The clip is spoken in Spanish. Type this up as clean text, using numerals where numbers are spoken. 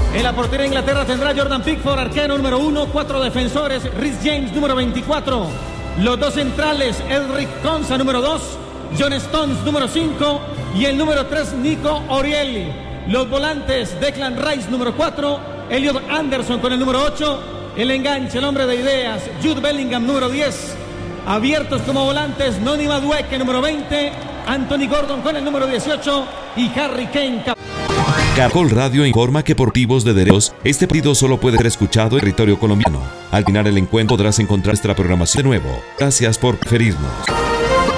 En la portería de Inglaterra tendrá Jordan Pickford, arquero número 1, 4 defensores, Reece James número 24, los 2 centrales, Elric Konsa número 2, John Stones número 5 y el número 3, Nico Orielli. Los volantes, Declan Rice número 4, Elliot Anderson con el número 8, el enganche, el hombre de ideas, Jude Bellingham número 10, abiertos como volantes, Noni Madueke número 20, Anthony Gordon con el número 18 y Harry Kane. Caracol Radio informa que por motivos de derechos, este partido solo puede ser escuchado en territorio colombiano. Al final el encuentro podrás encontrar nuestra programación de nuevo. Gracias por preferirnos.